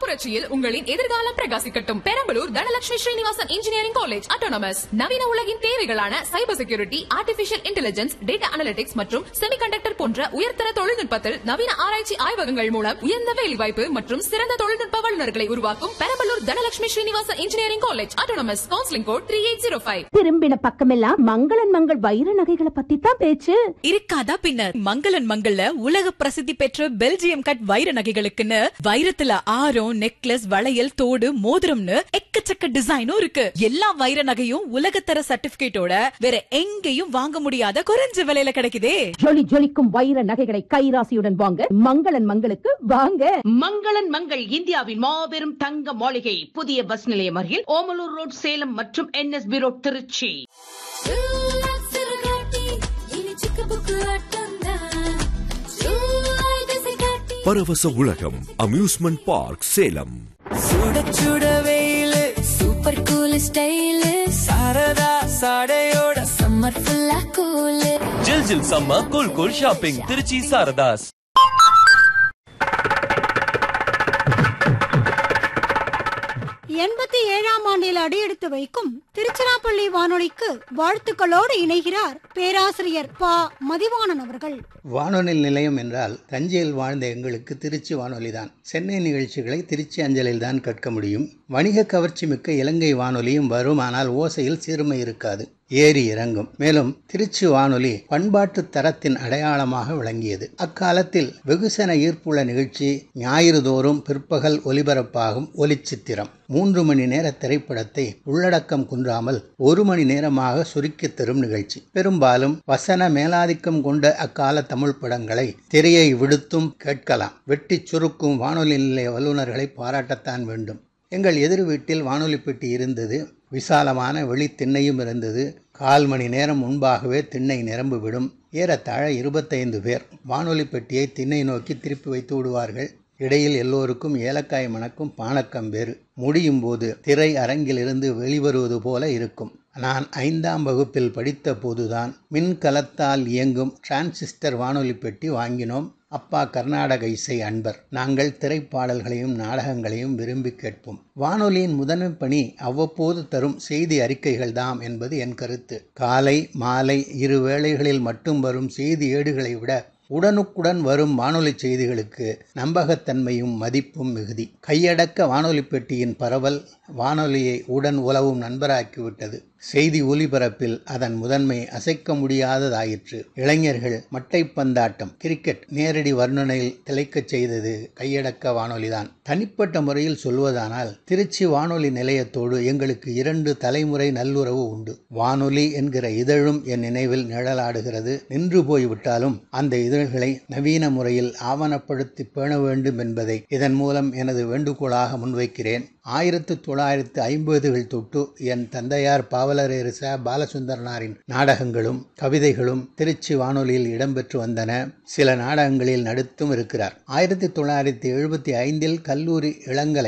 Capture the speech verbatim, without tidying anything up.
புரட்சியில் உங்களின் எதிர்காலம் பிரகாசிக்கட்டும். Perambalur Dhanalakshmi Srinivasan engineering college autonomous நவீன உலகின் தேவைகளான cyber security, artificial intelligence, data analytics மற்றும் செமிகண்டக்டர் போன்ற உயர்தர தொழில்நுட்பத்தில் நவீன ஆராய்ச்சி ஆய்வகங்கள் மூலம் உயர்ந்த வேலைவாய்ப்பு மற்றும் சிறந்த தொழில்நுட்ப வல்லுநர்களை உருவாக்கும் Perambalur Dhanalakshmi Srinivasan engineering college autonomous. Counselling code three eight zero five. திரும்பின பக்கமெல்லாம் மங்களன் மங்கள் வைர நகைகளை பத்தி தான் பேச்சு. இருக்காதா பின்னர். மங்களன் மங்கள்ல உலக பிரசித்தி பெற்ற பெல்ஜியம் கட் வைர நகைகளுக்குன்னு வைரத்துல ஆரம், நெக்லஸ், வளையல், தோடு, மோதிரம்னு எக்கச்சக்க டிசைனும் இருக்கு. எல்லா வைர நகையும் உலகத்தர சர்டிபிகேட்டோட வேற எங்கேயும் வாங்க முடியாத குறைஞ்ச விலையில கிடைக்குதே. ஜொலி ஜொலிக்கும் வைர நகைகளை கைராசியுடன் வாங்க மங்களன் மங்களுக்கு வாங்க. மங்களன் மங்கள் இந்தியாவின் மாபெரும் தங்க மாளிகை, புதிய பஸ் நிலையம் அருகில் ஓமலூர் ரோட், சேலம் மற்றும் N S B road, Trichy. பரவச உலகம் அம்யூஸ்மெண்ட் பார்க் சேலம். சுட சுட வெயிலு, super cool style, Saradha சாடையோட summer ஃபுல்லா கூலு. ஜில் ஜில் summer cool cool shopping Trichy Saradhas. எண்பத்தி ஏழாம் ஆண்டில் அடியெடுத்து வைக்கும் திருச்சிராப்பள்ளி வானொலிக்கு வாழ்த்துக்களோடு இணைகிறார் பேராசிரியர் ப மதிவாணன் அவர்கள். வானொலி நிலையம் என்றால் தஞ்சையில் வாழ்ந்த எங்களுக்கு திருச்சி வானொலிதான். சென்னை நிகழ்ச்சிகளை திருச்சி அஞ்சலில் தான் கேட்க முடியும். வணிக கவர்ச்சி மிக்க இலங்கை வானொலியும் வரும், ஆனால் ஓசையில் சீர்மை இருக்காது, ஏறி இறங்கும். மேலும் திருச்சி வானொலி பண்பாட்டு தரத்தின் அடையாளமாக விளங்கியது. அக்காலத்தில் வெகுசன ஈர்ப்புள்ள நிகழ்ச்சி ஞாயிறு தோறும் பிற்பகல் ஒலிபரப்பாகும் ஒலிச்சித்திரம். மூன்று மணி நேர திரைப்படத்தை உள்ளடக்கம் குன்றாமல் ஒரு மணி நேரமாக சுருக்கி தரும் நிகழ்ச்சி. பெரும்பாலும் வசன மேலாதிக்கம் கொண்ட அக்கால தமிழ் படங்களை திரையை விடுத்தும் கேட்கலாம். வெட்டி சுருக்கும் வானொலி நிலைய வல்லுநர்களை பாராட்டத்தான் வேண்டும். எங்கள் எதிர் வீட்டில் வானொலி பெட்டி இருந்தது. விசாலமான வெளி திண்ணையும் இருந்தது. கால் மணி நேரம் முன்பாகவே திண்ணை நிரம்பிவிடும். ஏறத்தாழ இருபத்தைந்து பேர் வானொலி பெட்டியை திண்ணை நோக்கி திருப்பி வைத்து விடுவார்கள். இடையில் எல்லோருக்கும் ஏலக்காய் மணக்கும் பானக்கம் வேறு. முடியும் போது திரை அரங்கிலிருந்து வெளிவருவது போல இருக்கும். நான் ஐந்தாம் வகுப்பில் படித்த போதுதான் மின்கலத்தால் இயங்கும் டிரான்சிஸ்டர் வானொலி பெட்டி வாங்கினோம். அப்பா கர்நாடக இசை அன்பர். நாங்கள் திரைப்பாடல்களையும் நாடகங்களையும் விரும்பி கேட்போம். வானொலியின் முதன்மை பணி அவ்வப்போது தரும் செய்தி அறிக்கைகள் தாம் என்பது என் கருத்து. காலை மாலை இரு வேளைகளில் மட்டும் வரும் செய்தி ஏடுகளை விட உடனுக்குடன் வரும் வானொலி செய்திகளுக்கு நம்பகத்தன்மையும் மதிப்பும் மிகுதி. கையடக்க வானொலி பெட்டியின் பரவல் வானொலியை உடன் உலவும் நண்பராக்கிவிட்டது. செய்தி ஒலிபரப்பில் அதன் முதன்மை அசைக்க முடியாததாயிற்று. இளைஞர்கள் மட்டைப்பந்தாட்டம், கிரிக்கெட் நேரடி வர்ணனையில் திளைக்கச் செய்தது கையடக்க வானொலிதான். தனிப்பட்ட முறையில் சொல்வதானால் திருச்சி வானொலி நிலையத்தோடு எங்களுக்கு இரண்டு தலைமுறை நல்லுறவு உண்டு. வானொலி என்கிற இதழும் என் நினைவில் நிழலாடுகிறது. நின்று போய்விட்டாலும் அந்த இதழ்களை நவீன முறையில் ஆவணப்படுத்தி பேண வேண்டும் என்பதை இதன் மூலம் எனது வேண்டுகோளாக முன்வைக்கிறேன். ஆயிரத்தி தொள்ளாயிரத்தி ஐம்பதுகள் தொட்டு என் தந்தையார் பாவலரேறு ச பாலசுந்தரனாரின் நாடகங்களும் கவிதைகளும் திருச்சி வானொலியில் இடம்பெற்று வந்தன. சில நாடகங்களில் நடித்தும் இருக்கிறார். ஆயிரத்தி தொள்ளாயிரத்தி எழுபத்தி ஐந்தில் கல்லூரி இளங்கலை